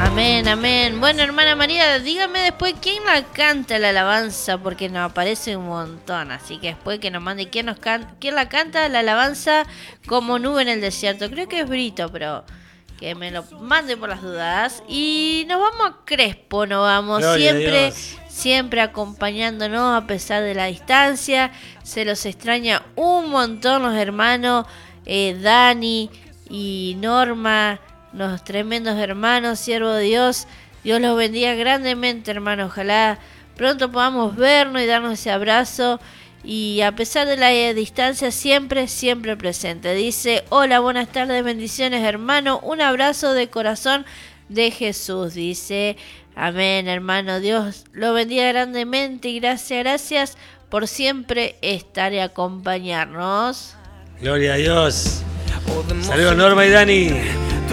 Amén, amén. Bueno, hermana María, dígame después quién la canta la alabanza, porque nos aparece un montón. Así que después que nos mande quién la canta la alabanza como nube en el desierto. Creo que es Brito, pero que me lo mande por las dudas. Y nos vamos a Crespo, nos vamos. Gloria Siempre acompañándonos a pesar de la distancia. Se los extraña un montón los hermanos Dani y Norma, los tremendos hermanos, siervo de Dios. Dios los bendiga grandemente, hermano. Ojalá pronto podamos vernos y darnos ese abrazo. Y a pesar de la distancia, siempre presente. Dice: hola, buenas tardes, bendiciones, hermano. Un abrazo de corazón de Jesús. Dice: amén, hermano. Dios lo bendiga grandemente y gracias por siempre estar y acompañarnos. a Dios. Saludos Norma y Dani.